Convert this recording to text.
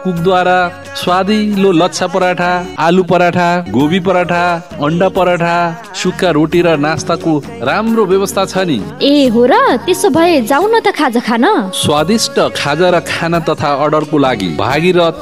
कुकद्वारा स्वादिलो लच्छा पराठा, आलु पराठा, गोबी पराठा, अन्डा पराठा, सुक्खा रोटी र नास्ताको राम्रो व्यवस्था छ नि। ए हो र, त्यसो भए जाऊ न त खाजा खान। स्वादिष्ट खाजा र खाना तथा अर्डरको लागि भागीरथ